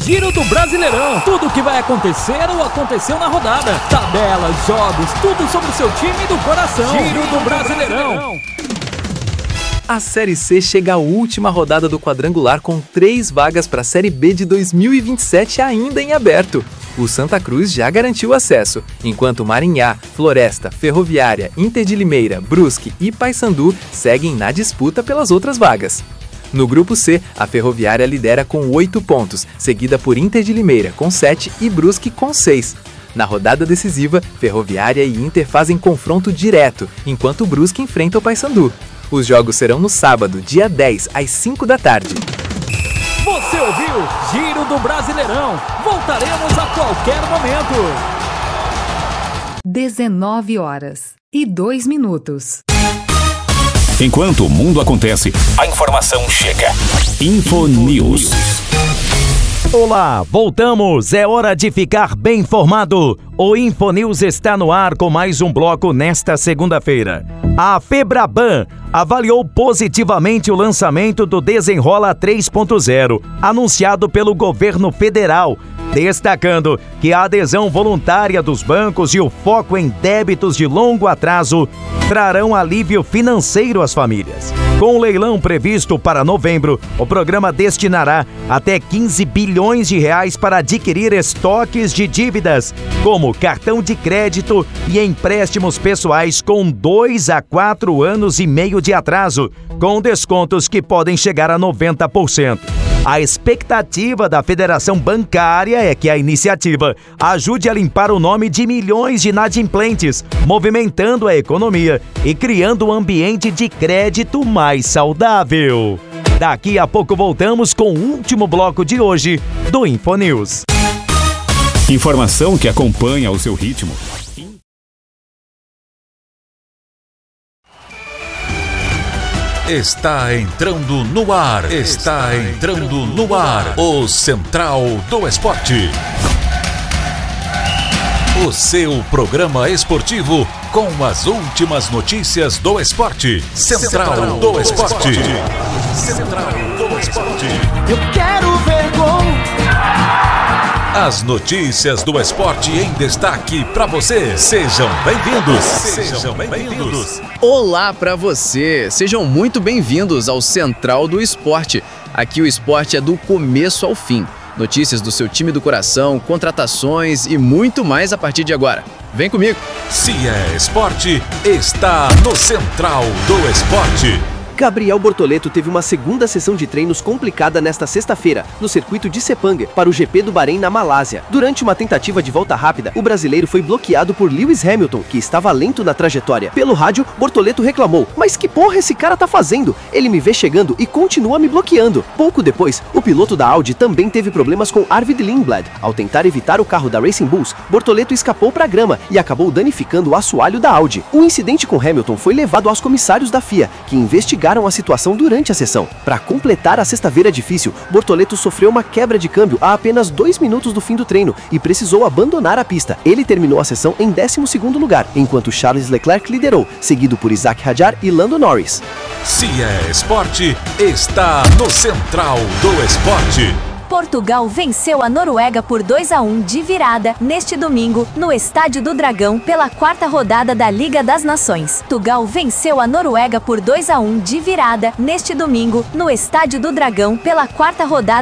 Giro do Brasileirão. Tudo o que vai acontecer ou aconteceu na rodada. Tabelas, jogos, tudo sobre o seu time do coração. Giro do Brasileirão. A Série C chega à última rodada do quadrangular com 3 vagas para a Série B de 2027 ainda em aberto. O Santa Cruz já garantiu acesso, enquanto Maringá, Floresta, Ferroviária, Inter de Limeira, Brusque e Paysandu seguem na disputa pelas outras vagas. No grupo C, a Ferroviária lidera com 8 pontos, seguida por Inter de Limeira com 7 e Brusque com 6. Na rodada decisiva, Ferroviária e Inter fazem confronto direto, enquanto o Brusque enfrenta o Paysandu. Os jogos serão no sábado, dia 10, às 5 da tarde. Você ouviu Giro do Brasileirão. Voltaremos a qualquer momento. 19h02. Enquanto o mundo acontece, a informação chega. Infonews. Olá, voltamos! É hora de ficar bem informado. O Infonews está no ar com mais um bloco nesta segunda-feira. A Febraban avaliou positivamente o lançamento do Desenrola 3.0, anunciado pelo governo federal, destacando que a adesão voluntária dos bancos e o foco em débitos de longo atraso trarão alívio financeiro às famílias. Com o leilão previsto para novembro, o programa destinará até 15 bilhões de reais para adquirir estoques de dívidas, como cartão de crédito e empréstimos pessoais com 2 a 4 anos e meio de atraso, com descontos que podem chegar a 90%. A expectativa da Federação Bancária é que a iniciativa ajude a limpar o nome de milhões de inadimplentes, movimentando a economia e criando um ambiente de crédito mais saudável. Daqui a pouco voltamos com o último bloco de hoje do Infonews. Informação que acompanha o seu ritmo. Está entrando no ar. Está entrando no ar. O Central do Esporte. O seu programa esportivo com as últimas notícias do esporte. Central do Esporte. Central do Esporte. Eu quero ver gol. As notícias do esporte em destaque para você. Sejam bem-vindos. Sejam bem-vindos. Olá para você. Sejam muito bem-vindos ao Central do Esporte. Aqui o esporte é do começo ao fim. Notícias do seu time do coração, contratações e muito mais a partir de agora. Vem comigo. Se é esporte, está no Central do Esporte. Gabriel Bortoleto teve uma segunda sessão de treinos complicada nesta sexta-feira, no circuito de Sepang, para o GP do Bahrein na Malásia. Durante uma tentativa de volta rápida, o brasileiro foi bloqueado por Lewis Hamilton, que estava lento na trajetória. Pelo rádio, Bortoleto reclamou: "Mas que porra esse cara tá fazendo? Ele me vê chegando e continua me bloqueando." Pouco depois, o piloto da Audi também teve problemas com Arvid Lindblad. Ao tentar evitar o carro da Racing Bulls, Bortoleto escapou para a grama e acabou danificando o assoalho da Audi. O incidente com Hamilton foi levado aos comissários da FIA, que investigaram a situação durante a sessão. Para completar a sexta-feira difícil, Bortoleto sofreu uma quebra de câmbio a apenas 2 minutos do fim do treino e precisou abandonar a pista. Ele terminou a sessão em 12º lugar, enquanto Charles Leclerc liderou, seguido por Isaac Hadjar e Lando Norris. Se é esporte, está no Central do Esporte. Portugal venceu a Noruega por 2-1 de virada neste domingo no Estádio do Dragão pela 4ª rodada da Liga das Nações. Portugal venceu a Noruega por 2-1 de virada neste domingo no Estádio do Dragão pela 4ª rodada